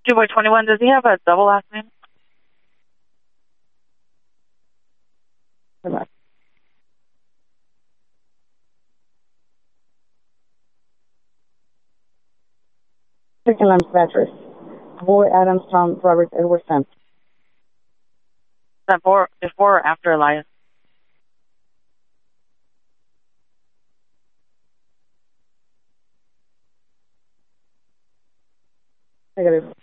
Boy 21, does he have a double last name? Good luck. Second line mattress. Boy Adams, Tom Roberts, Edward Sam. Is that before or after Elias? Negative.